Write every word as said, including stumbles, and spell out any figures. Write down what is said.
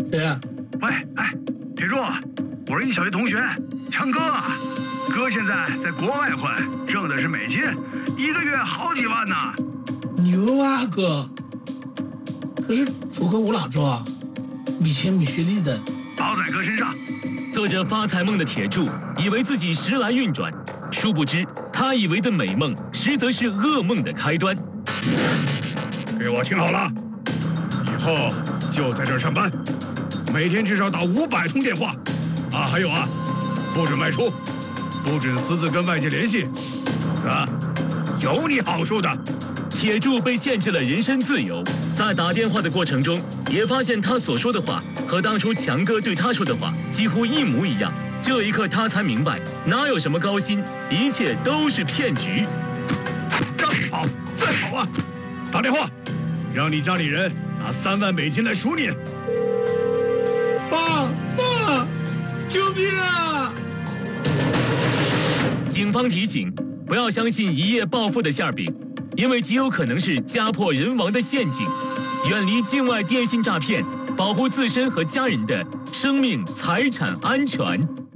谁呀？ 喂，哎，铁柱，我是你小学同学，强哥啊。哥现在在国外混，挣的是美金，一个月好几万呢。 牛啊，哥！可是符合我哪招啊？没钱没学历的， 包在哥身上。 做着发财梦的铁柱，以为自己时来运转，殊不知他以为的美梦，实则是噩梦的开端。 给我听好了，以后就在这儿上班，每天至少打五百通电话。啊，还有啊，不准外出，不准私自跟外界联系，否则有你好处的。 铁柱被限制了人身自由，在打电话的过程中，也发现他所说的话和当初强哥对他说的话几乎一模一样。这一刻，他才明白，哪有什么高薪，一切都是骗局。 再跑，再跑啊！打电话，让你家里人拿三万美金来赎你。 爸爸，救命啊！ 警方提醒，不要相信一夜暴富的馅饼，因为极有可能是家破人亡的陷阱。远离境外电信诈骗，保护自身和家人的生命财产安全。